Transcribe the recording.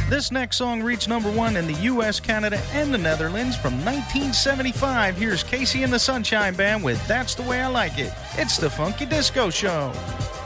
This next song reached number 1 in the U.S., Canada, and the Netherlands from 1975. Here's Casey and the Sunshine Band with That's the Way I Like It. It's the Funky Disco Show.